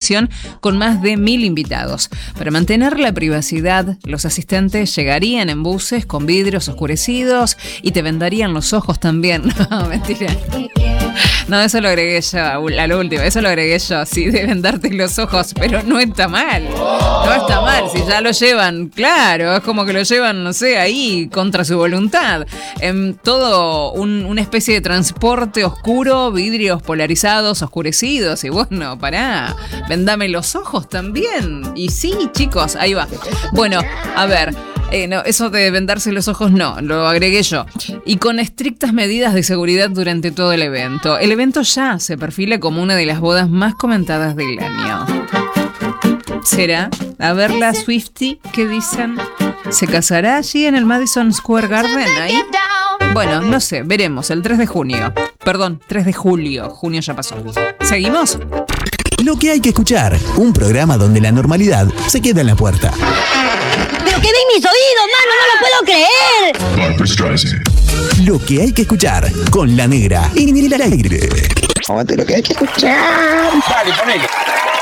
televisión con más de 1.000 invitados. Para mantener la privacidad, los asistentes llegarían en buses con vidrios oscurecidos y te vendarían los ojos también. No, mentira. No, eso lo agregué yo, a lo último, eso lo agregué yo, sí, deben darte los ojos, pero no está mal, no está mal, si ya lo llevan, claro, es como que lo llevan, no sé, ahí, contra su voluntad, todo una especie de transporte oscuro, vidrios polarizados, oscurecidos, y bueno, pará, vendame los ojos también, y sí, chicos, ahí va, bueno, a ver, no, eso de vendarse los ojos no, lo agregué yo. Y con estrictas medidas de seguridad durante todo el evento. El evento ya se perfila como una de las bodas más comentadas del año. ¿Será? A ver la Swiftie, ¿qué dicen? ¿Se casará allí en el Madison Square Garden? Ahí. Bueno, no sé, veremos, el 3 de junio. Perdón, 3 de julio. Junio ya pasó. ¿Seguimos? Lo que hay que escuchar, un programa donde la normalidad se queda en la puerta. ¡Pero qué ven mis oídos, mano! ¡No lo puedo creer! Barbra Streisand. Lo que hay que escuchar con La Negra en el aire. Aguante lo que hay que escuchar. Dale, ponele.